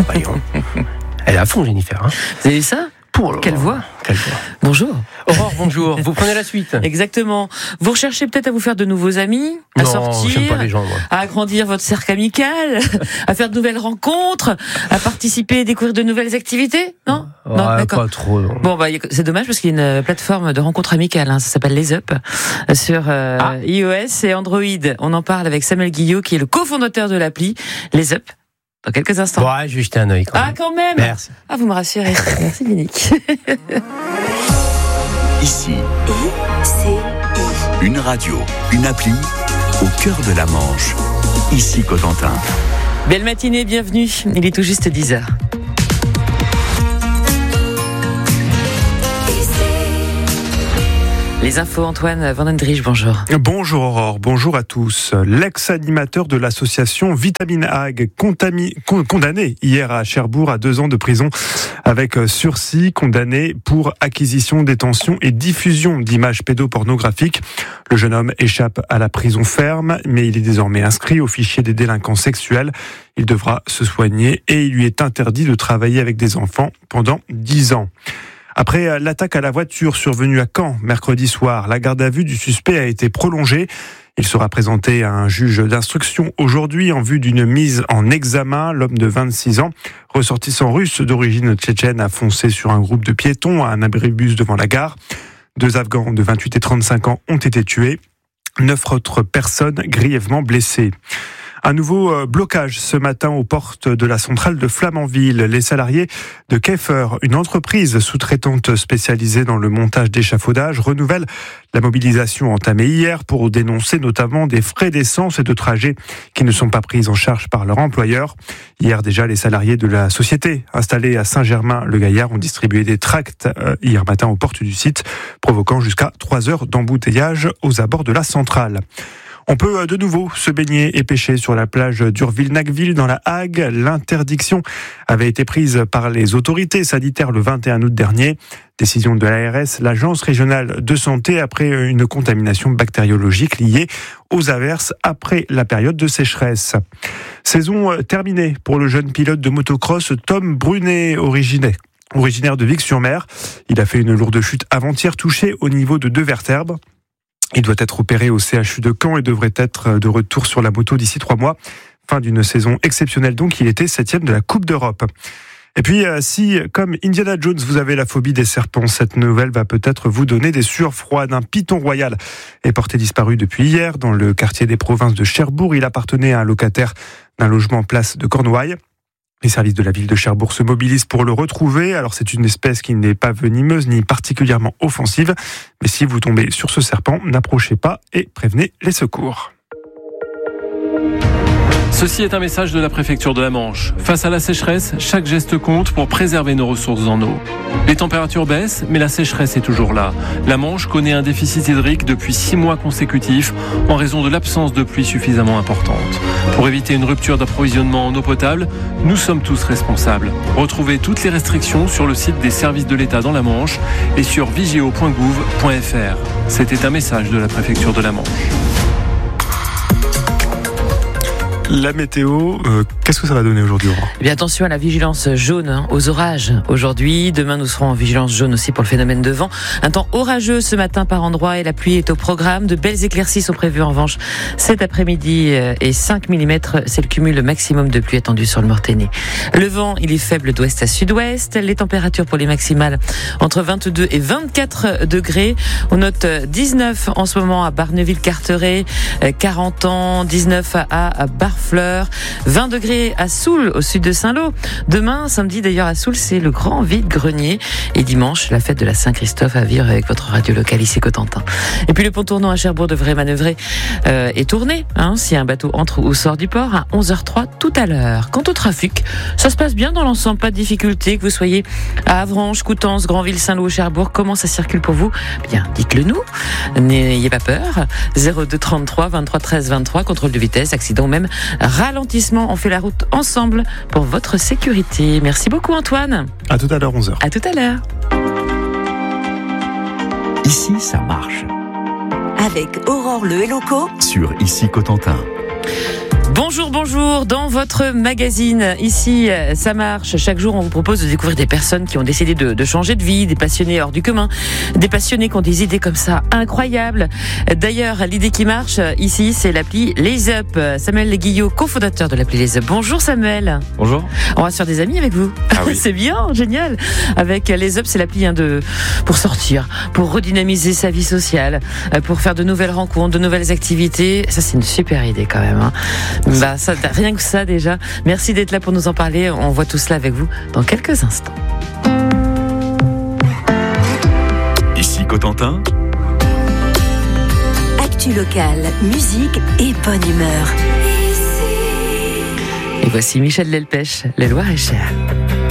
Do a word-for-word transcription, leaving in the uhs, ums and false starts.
Voyons. Elle est à fond, Jennifer. Hein. Vous avez vu ça ? Pour Quelle voix ? Quelle voix. Bonjour. Aurore, bonjour. Vous prenez la suite. Exactement. Vous recherchez peut-être à vous faire de nouveaux amis, à non, sortir, j'aime pas les gens, moi. à agrandir votre cercle amical, à faire de nouvelles rencontres, à participer et découvrir de nouvelles activités ? Non ? Ouais, Non, d'accord. pas trop. Non. Bon, bah, c'est dommage parce qu'il y a une plateforme de rencontres amicales, hein, ça s'appelle Les Up, sur euh, Ah. iOS et Android. On en parle avec Samuel Guillot, qui est le cofondateur de l'appli Les Up. Dans quelques instants. Ouais, je vais jeter un œil quand Ah, même. quand même. Merci. Ah, vous me rassurez. Merci, Yannick. Ici, I C I. une radio, une appli au cœur de la Manche. Ici Cotentin. Belle matinée, bienvenue. Il est tout juste dix heures. Les infos, Antoine Vandendrich, bonjour. Bonjour Aurore, bonjour à tous. L'ex-animateur de l'association Vitamine Ag, contami- con- condamné hier à Cherbourg à deux ans de prison avec sursis, condamné pour acquisition, détention et diffusion d'images pédopornographiques. Le jeune homme échappe à la prison ferme, mais il est désormais inscrit au fichier des délinquants sexuels. Il devra se soigner et il lui est interdit de travailler avec des enfants pendant dix ans. Après l'attaque à la voiture survenue à Caen mercredi soir, la garde à vue du suspect a été prolongée. Il sera présenté à un juge d'instruction aujourd'hui en vue d'une mise en examen. L'homme de vingt-six ans, ressortissant russe d'origine tchétchène, a foncé sur un groupe de piétons à un abribus devant la gare. Deux Afghans de vingt-huit et trente-cinq ans ont été tués. Neuf autres personnes grièvement blessées. Un nouveau blocage ce matin aux portes de la centrale de Flamanville. Les salariés de Keffer, une entreprise sous-traitante spécialisée dans le montage d'échafaudages, renouvellent la mobilisation entamée hier pour dénoncer notamment des frais d'essence et de trajet qui ne sont pas pris en charge par leur employeur. Hier déjà, les salariés de la société installée à Saint-Germain-le-Gaillard ont distribué des tracts hier matin aux portes du site, provoquant jusqu'à trois heures d'embouteillage aux abords de la centrale. On peut de nouveau se baigner et pêcher sur la plage d'Urville-Nacqueville dans la Hague. L'interdiction avait été prise par les autorités sanitaires le vingt et un août dernier. Décision de l'A R S, l'Agence régionale de santé, après une contamination bactériologique liée aux averses après la période de sécheresse. Saison terminée pour le jeune pilote de motocross Tom Brunet, originaire. Originaire de Vic-sur-Mer. Il a fait une lourde chute avant-hier, touché au niveau de deux vertèbres. Il doit être opéré au C H U de Caen et devrait être de retour sur la moto d'ici trois mois. Fin d'une saison exceptionnelle donc, il était septième de la Coupe d'Europe. Et puis, si, comme Indiana Jones, vous avez la phobie des serpents, cette nouvelle va peut-être vous donner des sueurs froides. Un python royal est porté disparu depuis hier dans le quartier des provinces de Cherbourg. Il appartenait à un locataire d'un logement place de Cornouailles. Les services de la ville de Cherbourg se mobilisent pour le retrouver. Alors c'est une espèce qui n'est pas venimeuse ni particulièrement offensive. Mais si vous tombez sur ce serpent, n'approchez pas et prévenez les secours. Ceci est un message de la préfecture de la Manche. Face à la sécheresse, chaque geste compte pour préserver nos ressources en eau. Les températures baissent, mais la sécheresse est toujours là. La Manche connaît un déficit hydrique depuis six mois consécutifs en raison de l'absence de pluie suffisamment importante. Pour éviter une rupture d'approvisionnement en eau potable, nous sommes tous responsables. Retrouvez toutes les restrictions sur le site des services de l'État dans la Manche et sur vigéo point gouv point f r. C'était un message de la préfecture de la Manche. La météo, euh, qu'est-ce que ça va donner aujourd'hui, Aurore ? Eh bien, attention à la vigilance jaune, hein, aux orages aujourd'hui. Demain, nous serons en vigilance jaune aussi pour le phénomène de vent. Un temps orageux ce matin par endroits et la pluie est au programme. De belles éclaircies sont prévues en revanche cet après-midi et cinq millimètres, c'est le cumul maximum de pluie attendu sur le Mortainais. Le vent, il est faible d'ouest à sud-ouest. Les températures pour les maximales entre vingt-deux et vingt-quatre degrés. On note dix-neuf en ce moment à Barneville-Carteret, quarante ans, dix-neuf à Barfleur, vingt degrés à Soule, au sud de Saint-Lô. Demain, samedi d'ailleurs à Soule, c'est le grand vide-grenier. Et dimanche, la fête de la Saint-Christophe à vivre avec votre radio locale ici Cotentin. Et puis le pont tournant à Cherbourg devrait manœuvrer euh, et tourner hein, si un bateau entre ou sort du port à onze heures zéro trois tout à l'heure. Quant au trafic, ça se passe bien dans l'ensemble, pas de difficulté, que vous soyez à Avranches, Coutances, Granville, Saint-Lô, Cherbourg. Comment ça circule pour vous ? Bien, dites-le nous. N'ayez pas peur. zéro deux trente-trois vingt-trois treize vingt-trois, contrôle de vitesse, accident, même ralentissement. On fait la route ensemble pour votre sécurité. Merci beaucoup Antoine. À tout à l'heure, onze heures. À tout à l'heure. Ici, ça marche. Avec Aurore Le Helloco Sur Ici Cotentin. Bonjour, bonjour, dans votre magazine, ici ça marche, chaque jour on vous propose de découvrir des personnes qui ont décidé de, de changer de vie, des passionnés hors du commun, des passionnés qui ont des idées comme ça incroyables. D'ailleurs, l'idée qui marche ici, c'est l'appli Les Up. Samuel Guillot, cofondateur de l'appli Les Up. Bonjour Samuel. Bonjour. On va se faire des amis avec vous. Ah oui. C'est bien, génial. Avec Les Up, c'est l'appli hein, de, pour sortir, pour redynamiser sa vie sociale, pour faire de nouvelles rencontres, de nouvelles activités. Ça, c'est une super idée quand même. Hein. Bah, ça, rien que ça déjà. Merci d'être là pour nous en parler. On voit tout cela avec vous dans quelques instants. Ici Cotentin. Actu locale, musique et bonne humeur. Et voici Michel Delpech, Les Loir-et-Cher.